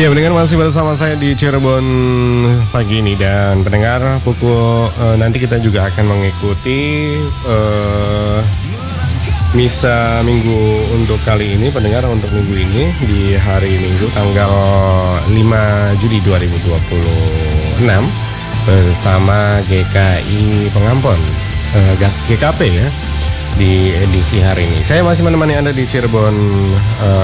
Ya, pendengar masih bersama saya di Cirebon pagi ini, dan pendengar pukul nanti kita juga akan mengikuti misa minggu untuk kali ini, pendengar, untuk minggu ini di hari Minggu tanggal 5 Juli 2026 bersama GKI Pengampon, GKP ya, di edisi hari ini. Saya masih menemani Anda di Cirebon